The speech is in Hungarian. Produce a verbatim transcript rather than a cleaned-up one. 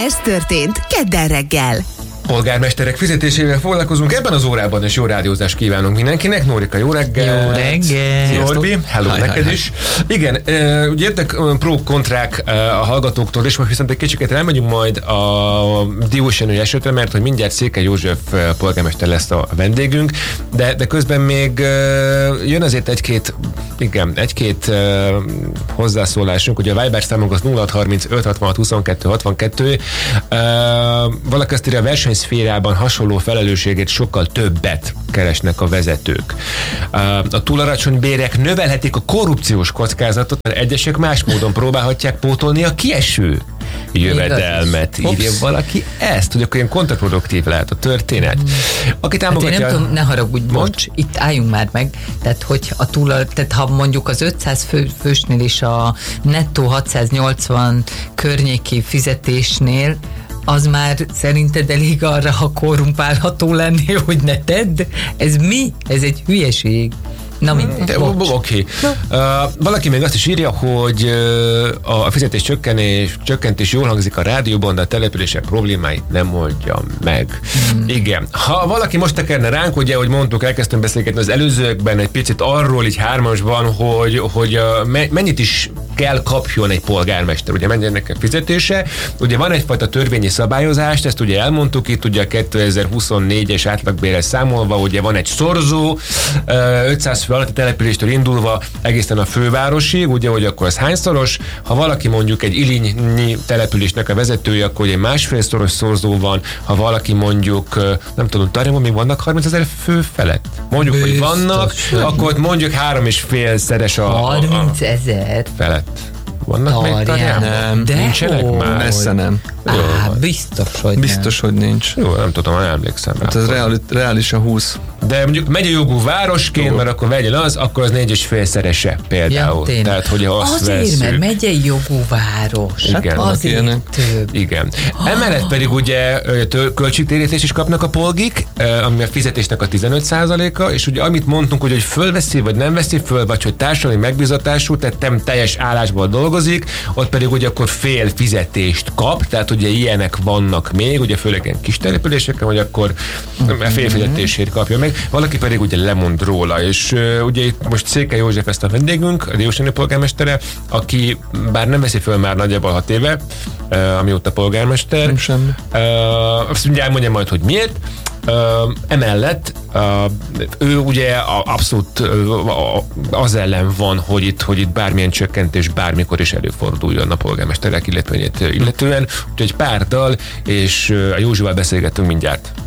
Ez történt kedden reggel. Polgármesterek fizetésével foglalkozunk ebben az órában, és jó rádiózást kívánunk mindenkinek. Nórika, jó reggel! Jó reggel! Norbi, hello Hi, neked hi, hi. is. Igen, uh, ugye jöttek uh, pro-kontrák uh, a hallgatóktól, és most viszont egy kicsiket elmegyünk majd a diósenő esetre, mert hogy mindjárt Székely József uh, polgármester lesz a vendégünk, de, de közben még uh, jön azért egy-két, igen, egy-két uh, hozzászólásunk. Ugye a Viber számunk az nulla hat harmincöt hatvanhat huszonkettő hatvankettő. Uh, valaki azt írja, a versenyszférában hasonló felelősséget sokkal többet keresnek a vezetők. A túl alacsony bérek növelhetik a korrupciós kockázatot, mert egyesek más módon próbálhatják pótolni a kieső jövedelmet. Írja valaki ezt, hogy akkor ilyen kontraproduktív lehet a történet. Aki támogatja... Hát én nem tudom, ne haragudj, bocs, itt álljunk már meg, tehát hogy a túl, tehát ha mondjuk az ötszáz fő, fősnél is a nettó hatszáznyolcvan környéki fizetésnél, az már szerinted elég arra, ha korrumpálható lennél, hogy ne tedd? Ez mi? Ez egy hülyeség. Na mindegy, Oké. Okay. Uh, valaki még azt is írja, hogy uh, a fizetés csökkenés, csökkentés jól hangzik a rádióban, de a települések problémáit nem oldja meg. Hmm. Igen. Ha valaki most tekerne ránk, ugye, hogy mondtuk, elkezdtünk beszélgetni az előzőkben egy picit arról, így hármasban, hogy, hogy uh, mennyit is kell kapjon egy polgármester, ugye mennyinek a fizetése. Ugye van egyfajta törvényi szabályozást, ezt ugye elmondtuk itt, ugye a kétezer-huszonnégyes átlagbérrel számolva, ugye van egy szorzó, uh, ötszáz fő alatti településtől indulva egészen a fővárosig, ugye, hogy akkor az hányszoros. Ha valaki mondjuk egy ilínyi településnek a vezetője, akkor ugye másfélszoros szorzó van. Ha valaki mondjuk, nem tudom, Tarjánban még vannak harmincezer fő felett? Mondjuk, biztos, hogy vannak, hogy akkor mondjuk három és fél szeres a... harmincezer felett. Vannak még Tarjánban? Nem, de nincsenek hogy? már. Messze nem. Á, biztos, hogy Biztos, nem. hogy nincs. Jó, nem tudom, nem emlékszem rá. Hát ez reális, reális a húsz. De mondjuk megyejogú városként, jó, mert akkor vegyen az, akkor az négy és fél szerese például. Ja, tehát, hogy azt azért, vesszük. mert megyei jogú város. Igen. Hát azért több. Igen. Emellett pedig ugye költségtérítést is kapnak a polgik, ami a fizetésnek a tizenöt százaléka, és ugye amit mondtunk, hogy, hogy fölveszi, vagy nem veszi föl, vagy hogy társadalmi megbízatású, tehát nem teljes állásból dolgozik, ott pedig ugye akkor fél fizetést kap, tehát ugye ilyenek vannak még, ugye főleg ilyen kis településeken, hogy akkor uh-huh. fél fizetését kapja meg. Valaki pedig ugye lemond róla, és uh, ugye itt most Székely József ezt a vendégünk, a diósenő polgármestere, aki bár nem veszi föl már nagyjából hat éve, uh, amióta polgármester. Nem semmi. Uh, azt ugye elmondja majd, hogy miért. Uh, emellett uh, ő ugye a, abszolút uh, az ellen van, hogy itt, hogy itt bármilyen csökkentés bármikor is előforduljon a polgármesterek illetően, illetően. Úgyhogy pár dal, és uh, a Józsival beszélgettünk mindjárt.